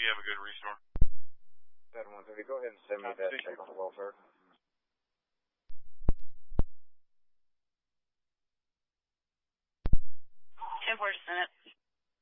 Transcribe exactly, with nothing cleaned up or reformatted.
you have a good restore? seven one three, go ahead and send me that check on the welfare. ten four, just send it.